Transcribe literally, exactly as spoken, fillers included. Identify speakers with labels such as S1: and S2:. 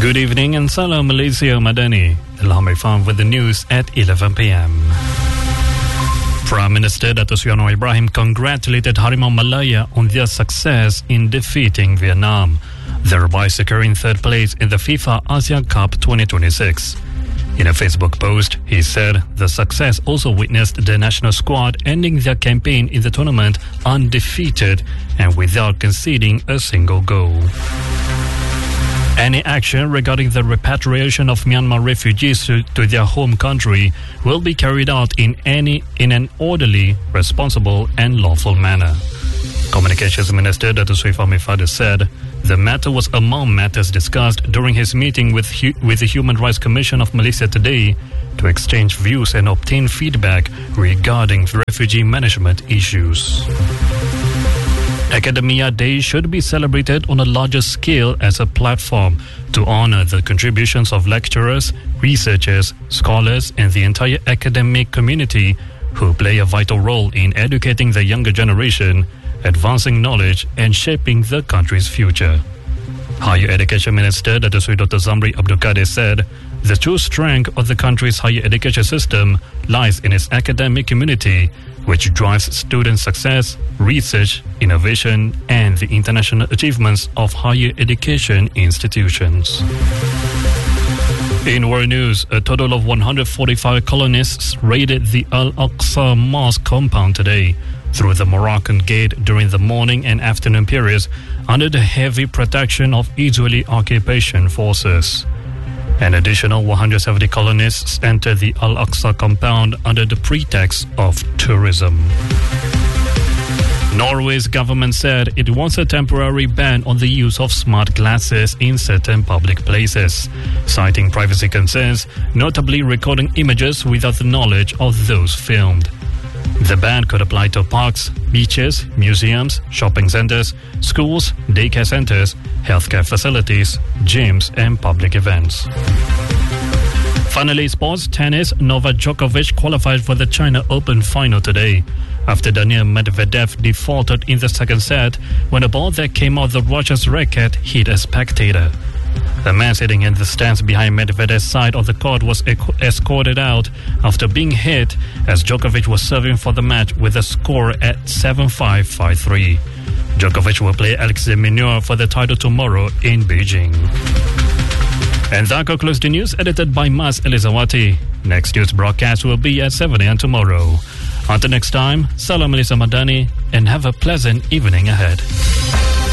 S1: Good evening and salam Malaysia Madani. Ilham Irfan with the news at eleven p.m. Prime Minister Dato' Sri Anwar Ibrahim congratulated Harimau Malaya on their success in defeating Vietnam, thereby securing third place in the FIFA ASEAN Cup twenty twenty-six. In a Facebook post, he said the success also witnessed the national squad ending their campaign in the tournament undefeated and without conceding a single goal. Any action regarding the repatriation of Myanmar refugees to, to their home country will be carried out in any in an orderly, responsible and lawful manner. Communications Minister Dato' Sri Fahmi Fadzil said the matter was among matters discussed during his meeting with, with the Human Rights Commission of Malaysia today to exchange views and obtain feedback regarding refugee management issues. Academia Day should be celebrated on a larger scale as a platform to honor the contributions of lecturers, researchers, scholars, and the entire academic community who play a vital role in educating the younger generation, advancing knowledge, and shaping the country's future. Higher Education Minister Dato' Sri Doctor Zamri Abdul Kadir said the true strength of the country's higher education system lies in its academic community, which drives student success, research, innovation, and the international achievements of higher education institutions. In world news, a total of one hundred forty-five colonists raided the Al-Aqsa Mosque compound today through the Moroccan gate during the morning and afternoon periods under the heavy protection of Israeli occupation forces. An additional one hundred seventy colonists entered the Al-Aqsa compound under the pretext of tourism. Norway's government said it wants a temporary ban on the use of smart glasses in certain public places, citing privacy concerns, notably recording images without the knowledge of those filmed. The ban could apply to parks, beaches, museums, shopping centers, schools, daycare centers, healthcare facilities, gyms, and public events. Finally, sports tennis, Novak Djokovic qualified for the China Open final today after Daniil Medvedev defaulted in the second set when a ball that came out the Russia's racket hit a spectator. The man sitting in the stands behind Medvedev's side of the court was escorted out after being hit as Djokovic was serving for the match with a score at seven five, five three. Djokovic will play Alex de Minaur for the title tomorrow in Beijing. And that concludes the news edited by Mas Elizawati. Next news broadcast will be at seven a.m. tomorrow. Until next time, Salam Malaysia Madani and have a pleasant evening ahead.